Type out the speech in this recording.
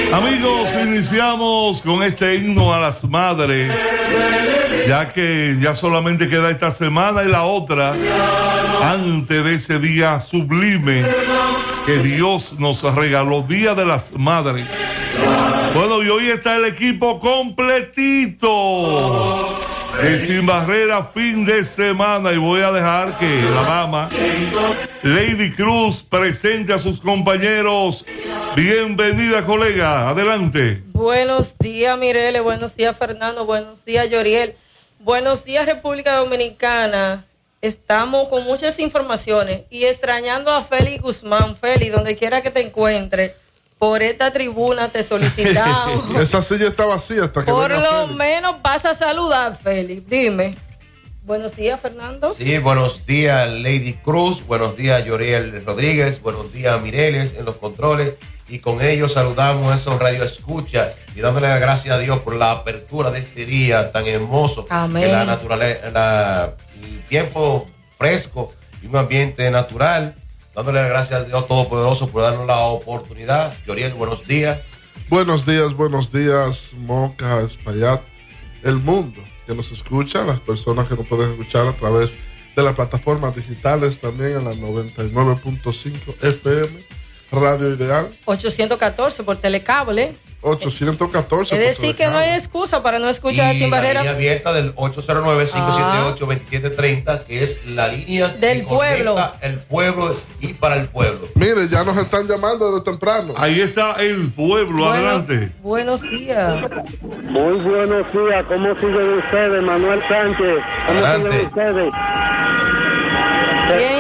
Amigos, iniciamos con este himno a las madres, ya que ya solamente queda esta semana y la otra antes de ese día sublime que Dios nos regaló, Día de las Madres. Bueno, y hoy está el equipo completito de Sin Barrera fin de semana, y voy a dejar que la dama Lady Cruz presente a sus compañeros. Bienvenida, colega, adelante. Buenos días, Mirele, buenos días, Fernando, buenos días, Yoriel, buenos días, República Dominicana. Estamos con muchas informaciones y extrañando a Félix Guzmán. Félix, donde quiera que te encuentres, por esta tribuna te solicitamos. Esa silla está vacía hasta que por venga lo Félix. menos vas a saludar, Félix. Dime. Buenos días, Fernando. Sí, buenos días, Lady Cruz. Buenos días, Yoriel Rodríguez. Buenos días, Mireles en los controles. Y con ellos saludamos a esos radioescuchas y dándole las gracias a Dios por la apertura de este día tan hermoso. Amén. Que la naturaleza, el tiempo fresco y un ambiente natural. Dándole las gracias a Dios Todopoderoso por darnos la oportunidad. Yoriel, buenos días. Buenos días, Moca, Espaillat, el mundo que nos escucha, las personas que nos pueden escuchar a través de las plataformas digitales, también en la 99.5 FM, Radio Ideal. 814 por telecable. 814. Es decir, que no hay excusa para no escuchar Sin Barrera. Y la línea abierta del 809-578-2730, que es la línea del pueblo. El pueblo y para el pueblo. Mire, ya nos están llamando desde temprano. Ahí está el pueblo, adelante. Buenos días. Muy buenos días, ¿cómo siguen ustedes? Manuel Sánchez, ¿cómo Adelante. siguen ustedes? Bien,